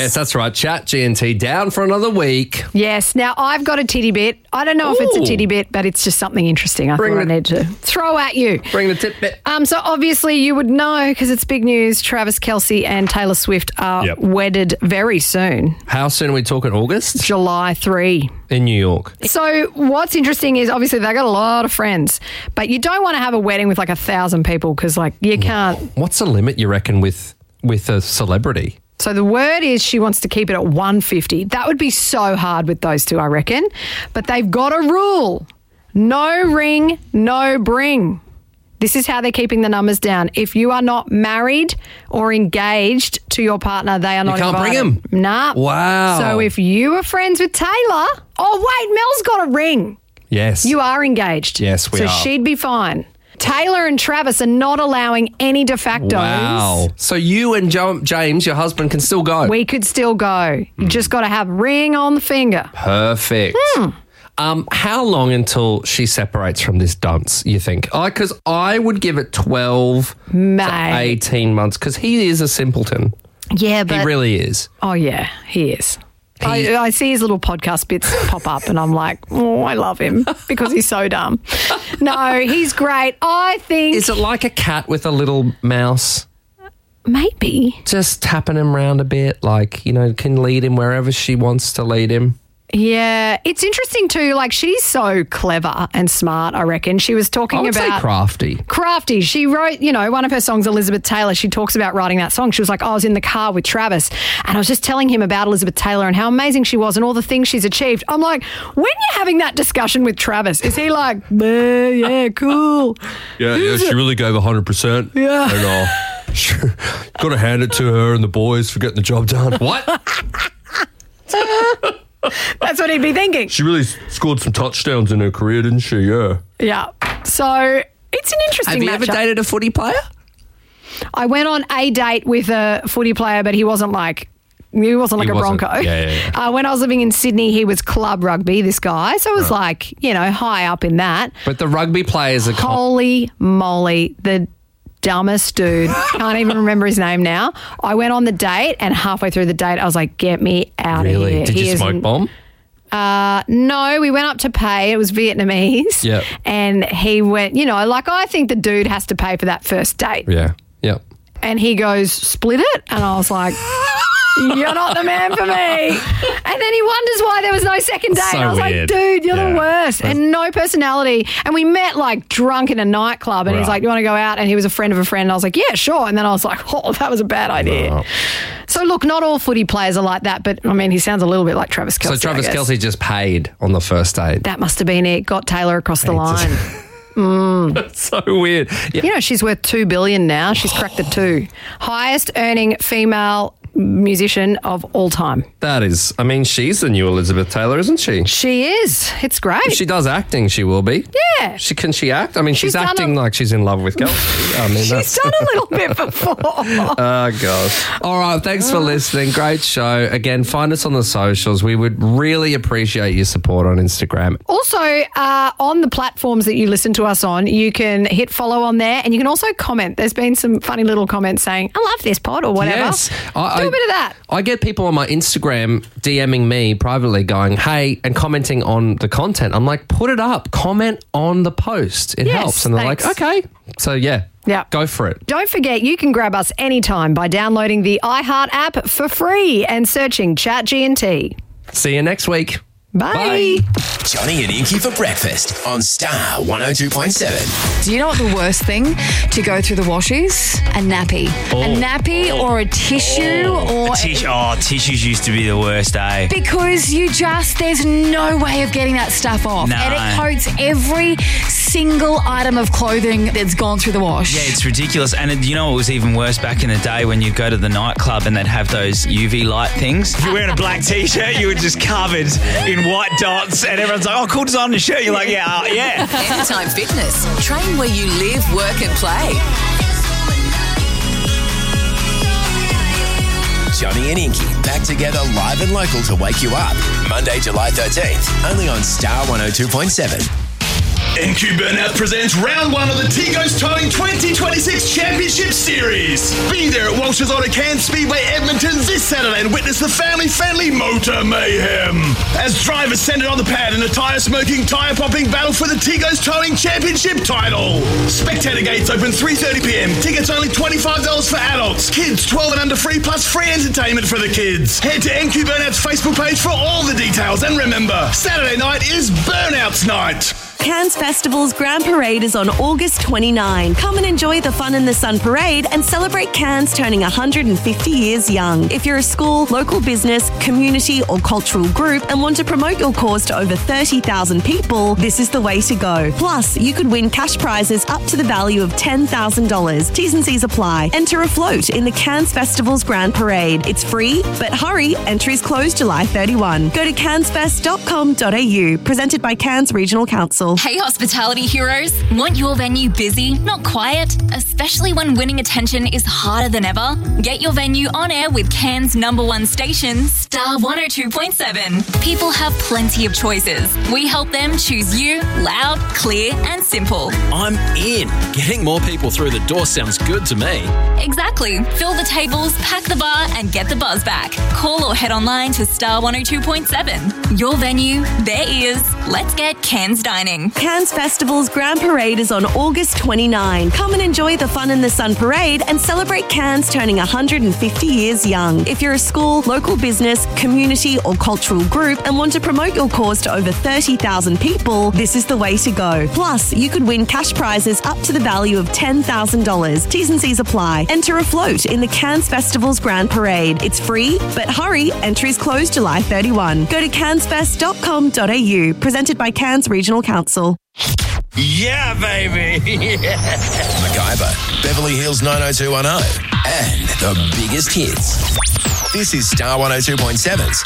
Yes, that's right. Chat GNT down for another week. Yes. Now, I've got a titty bit. I don't know if it's a titty bit, but it's just something interesting I thought I need to throw at you. Bring the tidbit. So obviously you would know because it's big news. Travis Kelce and Taylor Swift are wedded very soon. How soon are we talking? August? July 3. In New York. So what's interesting is obviously they got a lot of friends, but you don't want to have a wedding with like 1,000 people because like you can't. What's the limit you reckon with a celebrity? So the word is she wants to keep it at 150. That would be so hard with those two, I reckon. But they've got a rule. No ring, no bring. This is how they're keeping the numbers down. If you are not married or engaged to your partner, they are not invited. You can't bring them? Nah. Wow. So if you are friends with Taylor... Oh, wait, Mel's got a ring. Yes. You are engaged. Yes, we are. So she'd be fine. Taylor and Travis are not allowing any de factos. Wow. So you and James, your husband, can still go? We could still go. You just got to have ring on the finger. Perfect. How long until she separates from this dunce, you think? Because I would give it 12 to 18 months because he is a simpleton. Yeah, but... He really is. Oh, yeah, he is. I see his little podcast bits pop up and I'm like, oh, I love him because he's so dumb. No, he's great. I think... Is it like a cat with a little mouse? Maybe. Just tapping him around a bit, like, can lead him wherever she wants to lead him. Yeah, it's interesting too. Like, she's so clever and smart, I reckon. She was talking about... I would say crafty. Crafty. She wrote, one of her songs, Elizabeth Taylor, she talks about writing that song. She was like, I was in the car with Travis and I was just telling him about Elizabeth Taylor and how amazing she was and all the things she's achieved. I'm like, when you're having that discussion with Travis, is he like, yeah, cool? Yeah, she really gave 100%. Yeah. And got to hand it to her and the boys for getting the job done. What? That's what he'd be thinking. She really scored some touchdowns in her career, didn't she? Yeah. Yeah. So it's an interesting matchup. Have you ever dated a footy player? I went on a date with a footy player, but he wasn't like a Bronco. Yeah. When I was living in Sydney, he was club rugby, this guy. So it was like, high up in that. But the rugby players are... Holy moly. The dumbest dude. Can't even remember his name now. I went on the date and halfway through the date, I was like, get me out of here. Did you smoke bomb? No, we went up to pay. It was Vietnamese. Yeah. And he went, I think the dude has to pay for that first date. Yeah. Yeah. And he goes, split it? And I was like... You're not the man for me. And then he wonders why there was no second date. So I was weird. like, dude, you're the worst. And no personality. And we met like drunk in a nightclub and he's like, you want to go out? And he was a friend of a friend. And I was like, yeah, sure. And then I was like, oh, that was a bad idea. Wow. So look, not all footy players are like that, but I mean, he sounds a little bit like Travis Kelce. So Travis Kelce just paid on the first date. That must have been it. Got Taylor across the line. That's so weird. Yeah. She's worth $2 billion now. She's cracked the 2. Highest earning female musician of all time. That is, she's the new Elizabeth Taylor, isn't she? She is. It's great. If she does acting, she will be. Yeah. Can she act? She's acting like she's in love with Kelce. She's done a little bit before. Oh, gosh. All right, thanks for listening. Great show. Again, find us on the socials. We would really appreciate your support on Instagram. Also, on the platforms that you listen to us on, you can hit follow on there and you can also comment. There's been some funny little comments saying, I love this pod or whatever. Yes. Do a bit of that. I get people on my Instagram DMing me privately going, hey, and commenting on the content. I'm like, put it up. Comment on the post. It helps. And they're like, okay. So, yeah, go for it. Don't forget, you can grab us anytime by downloading the iHeart app for free and searching Chat GNT. See you next week. Bye. Johnny and Inky for breakfast on Star 102.7. Do you know what the worst thing to go through the wash is? A nappy. A nappy or a tissue or... tissues used to be the worst, eh? Because there's no way of getting that stuff off. No. And it coats every single item of clothing that's gone through the wash. Yeah, it's ridiculous. And it was even worse back in the day when you go to the nightclub and they'd have those UV light things. If you're wearing a black T-shirt, you were just covered in white dots and everyone's like, oh, cool design on your shirt. You're like, yeah. Anytime Fitness. Train where you live, work and play. Johnny and Inky back together live and local to wake you up. Monday, July 13th, only on Star 102.7. NQ Burnout presents round 1 of the Tigos Towing 2026 Championship Series. Be there at Walsh's Auto Can Speedway Edmonton this this Saturday and witness the family-friendly Motor Mayhem. As drivers send it on the pad in a tyre-smoking, tyre-popping battle for the Tigos Towing Championship title. Spectator gates open 3:30pm. Tickets only $25 for adults. Kids 12 and under free, plus free entertainment for the kids. Head to NQ Burnout's Facebook page for all the details. And remember, Saturday night is Burnouts Night. Cairns Festival's Grand Parade is on August 29. Come and enjoy the Fun in the Sun Parade and celebrate Cairns turning 150 years young. If you're a school, local business, community or cultural group and want to promote your cause to over 30,000 people, this is the way to go. Plus, you could win cash prizes up to the value of $10,000. T's and C's apply. Enter a float in the Cairns Festival's Grand Parade. It's free, but hurry, entries close July 31. Go to cairnsfest.com.au. Presented by Cairns Regional Council. Hey, hospitality heroes. Want your venue busy, not quiet? Especially when winning attention is harder than ever? Get your venue on air with Cairns' #1 station, Star 102.7. People have plenty of choices. We help them choose you, loud, clear and simple. I'm in. Getting more people through the door sounds good to me. Exactly. Fill the tables, pack the bar and get the buzz back. Call or head online to Star 102.7. Your venue, their ears. Let's get Cairns dining. Cairns Festival's Grand Parade is on August 29. Come and enjoy the Fun in the Sun Parade and celebrate Cairns turning 150 years young. If you're a school, local business, community or cultural group and want to promote your cause to over 30,000 people, this is the way to go. Plus, you could win cash prizes up to the value of $10,000. T's and C's apply. Enter a float in the Cairns Festival's Grand Parade. It's free, but hurry, entries close July 31. Go to cairnsfest.com.au. Presented by Cairns Regional Council. Yeah, baby. MacGyver, Beverly Hills 90210, and the biggest hits. This is Star 102.7's